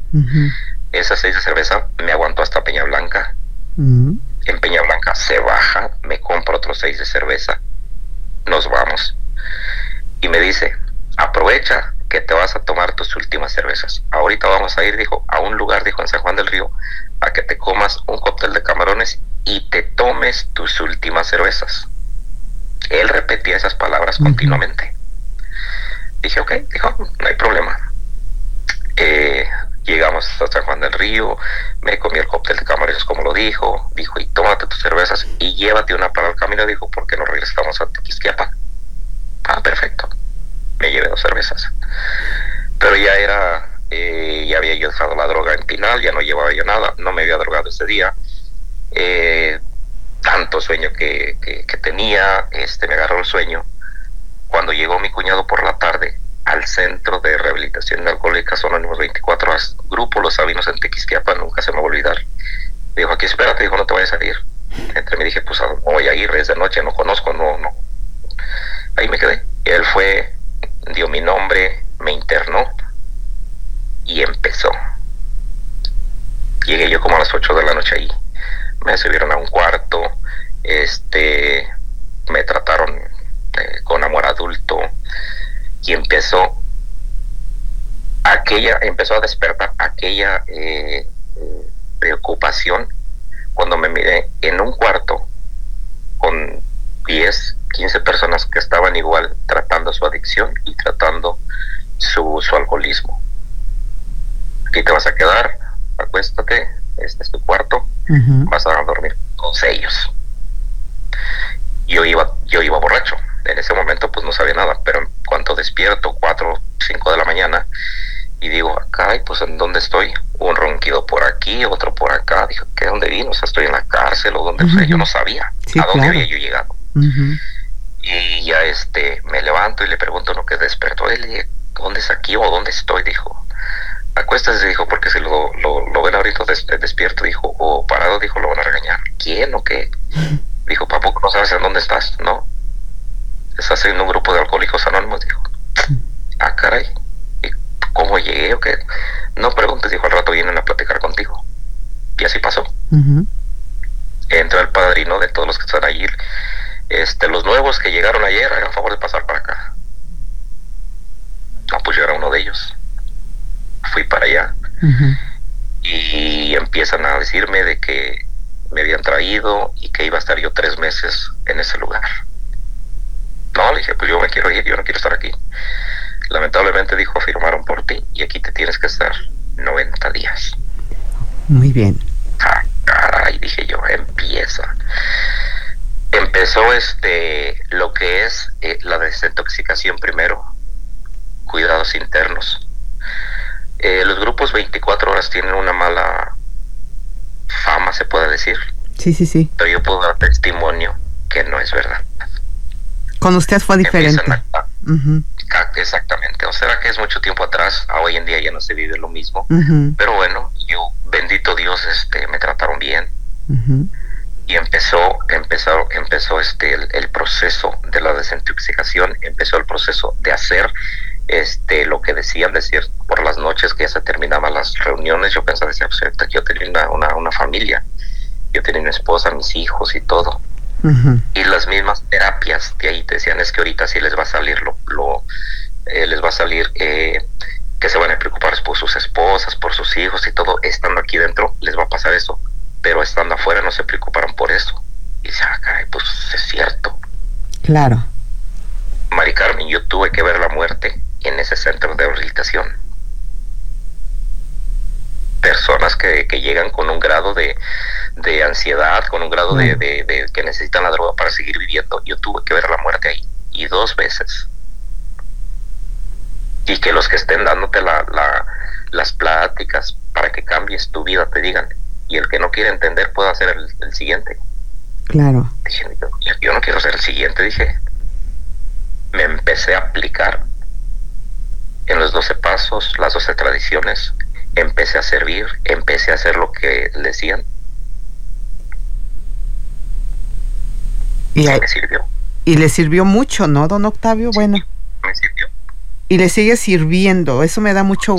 Uh-huh. Esas 6 de cerveza me aguantó hasta Peña Blanca. Uh-huh. En Peña Blanca se baja, me compra otros 6 de cerveza, nos vamos. Y me dice, aprovecha que te vas a tomar tus últimas cervezas. Ahorita vamos a ir, dijo, a un lugar, dijo, en San Juan del Río, a que te comas un cóctel de camarones y te tomes tus últimas cervezas. Él repetía esas palabras continuamente. Dije, ok, dijo, no hay problema. Llegamos a San Juan del Río, me comí el cóctel de camarones como lo dijo, y tómate tus cervezas y llévate una para el camino, dijo, porque nos regresamos a Tequisquiapan. Ah, perfecto. Me llevé 2 cervezas. Pero ya ya había yo dejado la droga en Pinal, ya no llevaba yo nada, no me había drogado ese día. Tanto sueño que tenía, me agarró el sueño. Cuando llegó mi cuñado por la tarde al Centro de Rehabilitación de Alcohólicos Anónimos 24 horas, Grupo Los Sabinos en Tequisquiapan, nunca se me va a olvidar. Dijo, aquí espérate, dijo, no te vayas a ir. Entre me dije, pues no voy a ir, es de noche, no conozco, no. Ahí me quedé. Él fue, dio mi nombre, me internó y empezó. Llegué yo como a las 8 de la noche ahí. Me subieron a un cuarto, me trataron con amor adulto y empezó a despertar aquella preocupación cuando me miré en un cuarto con 10, 15 personas que estaban igual tratando su adicción y tratando su alcoholismo. Aquí te vas a quedar, acuéstate, este es tu cuarto, vas a dormir con ellos. Yo iba borracho, en ese momento pues no sabía nada, pero en cuanto despierto, 4, 5 de la mañana, y digo, caray, pues ¿en dónde estoy? Un ronquido por aquí, otro por acá. Dije, ¿qué? ¿Dónde vino? O sea, ¿estoy en la cárcel o dónde? O sea, yo no sabía a dónde había yo llegado. Y ya me levanto y le pregunto lo que despertó él, y dije, ¿dónde es aquí o dónde estoy? Dijo, acuéstese, dijo, porque si lo ven ahorita despierto, dijo, o parado, dijo, lo van a regañar. ¿Quién o qué? Dijo, ¿para poco no sabes en dónde estás? No. Estás en un grupo de alcohólicos anónimos, dijo. Ah, caray. ¿Y cómo llegué o qué? No preguntes, dijo, al rato vienen a platicar contigo. Y así pasó. Entró el padrino de todos los que están allí. Los nuevos que llegaron ayer, hagan favor de pasar para acá. No, pues yo era uno de ellos. Fui para allá. Y empiezan a decirme de que me habían traído y que iba a estar yo 3 meses en ese lugar. No, le dije, pues yo me quiero ir, yo no quiero estar aquí. Lamentablemente, dijo, firmaron por ti y aquí te tienes que estar 90 días. Muy bien. Ah, caray, dije yo, empieza. Empezó lo que es la desintoxicación primero, cuidados internos. Los grupos 24 horas tienen una mala fama, se puede decir. Sí. Pero yo puedo dar testimonio que no es verdad. Con usted fue diferente. Exactamente. O sea que es mucho tiempo atrás, hoy en día ya no se vive lo mismo. Pero bueno, yo, bendito Dios, me trataron bien. Y empezó el proceso de la desintoxicación, empezó el proceso de hacer lo que decían decir por las noches que ya se terminaban las reuniones. Yo pensaba, decía, pues yo tenía una familia, yo tenía una esposa, mis hijos y todo. Y las mismas terapias de ahí te decían, es que ahorita sí les va a salir les va a salir que se van a preocupar por sus esposas, por sus hijos y todo. Estando aquí dentro les va a pasar eso, pero estando afuera no se preocuparon por eso. Y dice, caray, pues es cierto. Claro. Mari Carmen, yo tuve que ver la muerte en ese centro de rehabilitación. Personas que llegan con un grado de ansiedad, con un grado de que necesitan la droga para seguir viviendo. Yo tuve que ver la muerte ahí, y 2 veces. Y que los que estén dándote las pláticas para que cambies tu vida te digan, y el que no quiere entender puede hacer el siguiente. Claro. Dije, yo no quiero ser el siguiente, dije. Me empecé a aplicar en los 12 pasos, las 12 tradiciones. Empecé a servir, empecé a hacer lo que decían. Y me sirvió. Y le sirvió mucho, ¿no, don Octavio? Sí, bueno. Me sirvió. Y le sigue sirviendo, eso me da mucho